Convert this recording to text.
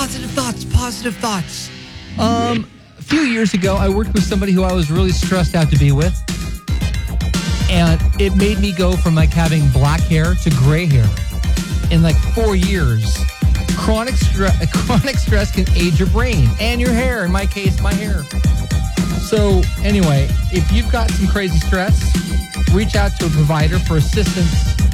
Positive thoughts. A few years ago, I worked with somebody who I was really stressed out to be with. And it made me go from like having black hair to gray hair in like 4 years. Chronic stress can age your brain and your hair. In my case, my hair. So anyway, if you've got some crazy stress, reach out to a provider for assistance